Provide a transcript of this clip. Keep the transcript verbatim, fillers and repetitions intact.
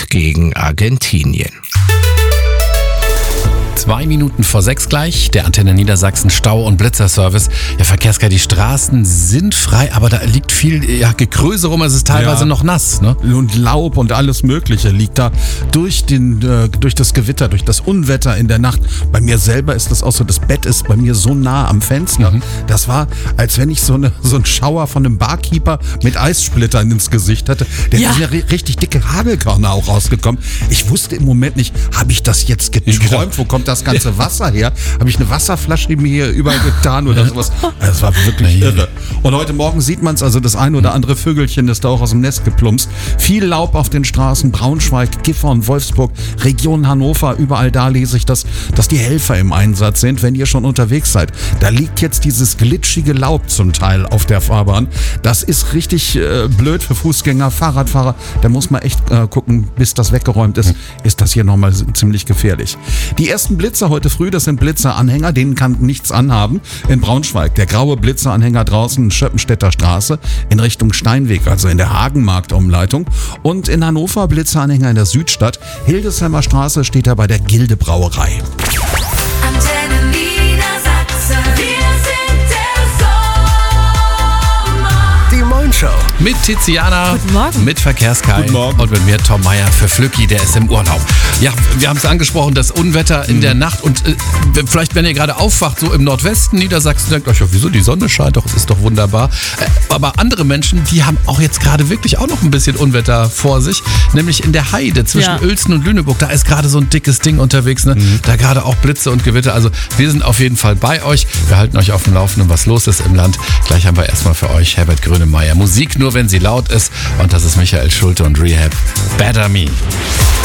England gegen Argentinien. Zwei Minuten vor sechs gleich, der Antenne Niedersachsen Stau- und Blitzerservice. Ja, Verkehrskar, die Straßen sind frei, aber da liegt viel ja, Gekröse rum, es ist teilweise Ja. noch nass. Ne? Und Laub und alles Mögliche liegt da durch, den, äh, durch das Gewitter, durch das Unwetter in der Nacht. Bei mir selber ist das auch so, das Bett ist bei mir so nah am Fenster. Mhm. Das war, als wenn ich so, eine, so einen Schauer von einem Barkeeper mit Eissplittern ins Gesicht hatte. Der Ja. ist ja ri- richtig dicke Hagelkörner auch rausgekommen. Ich wusste im Moment nicht, habe ich das jetzt geträumt? Wo kommt das ganze Wasser her? Habe ich eine Wasserflasche mir hier überall getan oder sowas? Das war wirklich irre. Und heute Morgen sieht man es, also das ein oder andere Vögelchen ist da auch aus dem Nest geplumpst. Viel Laub auf den Straßen, Braunschweig, Gifhorn, Wolfsburg, Region Hannover, überall da lese ich, dass, dass die Helfer im Einsatz sind, wenn ihr schon unterwegs seid. Da liegt jetzt dieses glitschige Laub zum Teil auf der Fahrbahn. Das ist richtig äh, blöd für Fußgänger, Fahrradfahrer. Da muss man echt äh, gucken, bis das weggeräumt ist, ist das hier nochmal ziemlich gefährlich. Die ersten Blitzer heute früh, das sind Blitzeranhänger, denen kann nichts anhaben. In Braunschweig, der graue Blitzeranhänger draußen, Schöppenstädter Straße, in Richtung Steinweg, also in der Hagenmarktumleitung. Und in Hannover Blitzeranhänger in der Südstadt. Hildesheimer Straße steht da bei der Gilde Brauerei. Antenne Niedersachsen, wir sind der Sommer. Die Moin-Show. Mit Tiziana, Guten Morgen. mit Verkehrskai Guten Morgen. und mit mir Tom Meyer für Flücki, der ist im Urlaub. Ja, wir haben es angesprochen, das Unwetter in der Nacht und äh, vielleicht, wenn ihr gerade aufwacht, so im Nordwesten Niedersachsen, denkt euch, ja, wieso, die Sonne scheint doch, es ist doch wunderbar. Äh, aber andere Menschen, die haben auch jetzt gerade wirklich auch noch ein bisschen Unwetter vor sich, nämlich in der Heide zwischen Ja. Uelzen und Lüneburg, da ist gerade so ein dickes Ding unterwegs, ne? Da gerade auch Blitze und Gewitter, also wir sind auf jeden Fall bei euch, wir halten euch auf dem Laufenden, was los ist im Land. Gleich haben wir erstmal für euch Herbert Grönemeyer, Musik nur, wenn sie laut ist, und das ist Michael Schulte und Rehab, Better Me.